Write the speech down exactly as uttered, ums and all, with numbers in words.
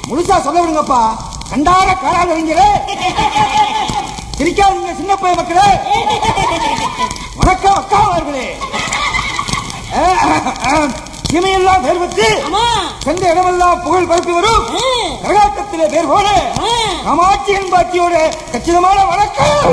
முழுசா சொல்ல விடுங்கப்பா. கண்டார காலாத அறிஞரே, சிரிக்காதீங்க சின்ன பைய மக்களே. வணக்கம் அக்கா அவர்களே. இமையெல்லாம் பேர் பெற்று சென்ற இடமெல்லாம் புகழ் பரப்பி வரும் கரகாட்டத்திலே பேர் போல காமாட்சி என்பாட்சியோட கச்சிதமான வணக்கம்.